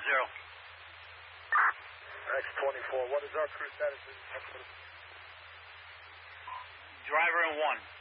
X-24, what is our crew status? Driver in 1.